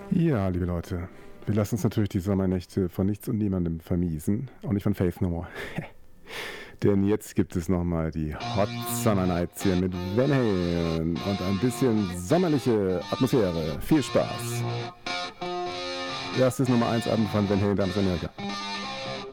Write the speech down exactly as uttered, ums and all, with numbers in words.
Ja, liebe Leute, wir lassen uns natürlich die Sommernächte von nichts und niemandem vermiesen, auch nicht von Faith No More. Denn jetzt gibt es nochmal die Hot Summer Nights hier mit Van Halen und ein bisschen sommerliche Atmosphäre. Viel Spaß! Erstes Nummer eins Album von Van Halen, Damen aus Amerika.